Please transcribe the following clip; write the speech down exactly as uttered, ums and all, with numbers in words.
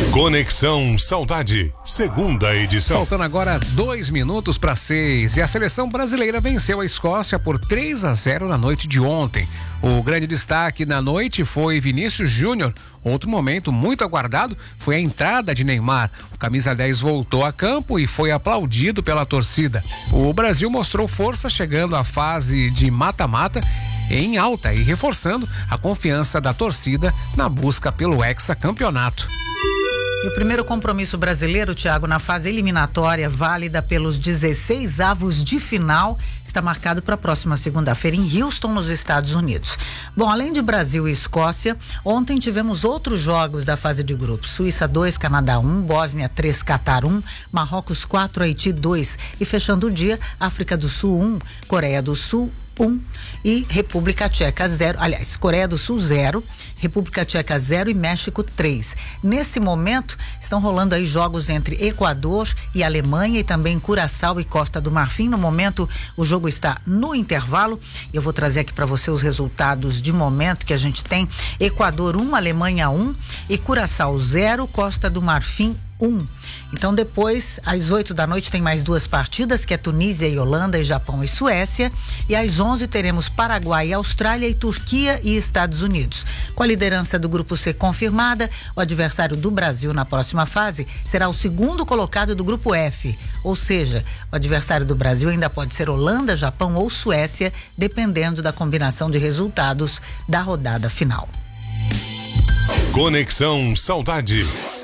Conexão Saudade, segunda edição. Faltando agora dois minutos para seis e a seleção brasileira venceu a Escócia por três a zero na noite de ontem. O grande destaque na noite foi Vinícius Júnior. Outro momento muito aguardado foi a entrada de Neymar. O camisa dez voltou a campo e foi aplaudido pela torcida. O Brasil mostrou força chegando à fase de mata-mata em alta e reforçando a confiança da torcida na busca pelo hexacampeonato. E o primeiro compromisso brasileiro, Thiago, na fase eliminatória, válida pelos dezesseis avos de final, está marcado para a próxima segunda-feira em Houston, nos Estados Unidos. Bom, além de Brasil e Escócia, ontem tivemos outros jogos da fase de grupos. Suíça dois, Canadá um, Bósnia três, Catar um, Marrocos quatro, Haiti dois. E fechando o dia, África do Sul um, Coreia do Sul um e República Tcheca zero, aliás, Coreia do Sul zero, República Tcheca zero e México três. Nesse momento estão rolando aí jogos entre Equador e Alemanha e também Curaçao e Costa do Marfim. No momento o jogo está no intervalo. Eu vou trazer aqui para você os resultados de momento que a gente tem: Equador um, Alemanha um e Curaçao zero, Costa do Marfim um. Então depois, às oito da noite, tem mais duas partidas, que é Tunísia e Holanda, e Japão e Suécia. E às onze teremos Paraguai e Austrália, e Turquia e Estados Unidos. Com a liderança do Grupo C confirmada, o adversário do Brasil na próxima fase será o segundo colocado do Grupo F. Ou seja, o adversário do Brasil ainda pode ser Holanda, Japão ou Suécia, dependendo da combinação de resultados da rodada final. Conexão Saudade.